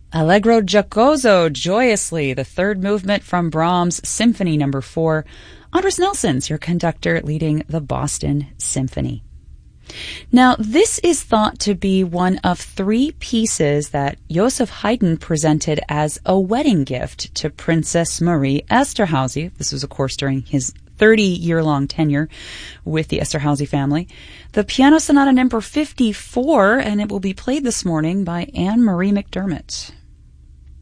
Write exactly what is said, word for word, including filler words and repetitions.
Allegro giocoso, joyously, the third movement from Brahms' Symphony Number four. Andris Nelson's your conductor leading the Boston Symphony. Now, this is thought to be one of three pieces that Joseph Haydn presented as a wedding gift to Princess Marie Esterhazy. This was, of course, during his thirty-year-long tenure with the Esterhazy family. The Piano Sonata Number fifty-four, and it will be played this morning by Anne-Marie McDermott.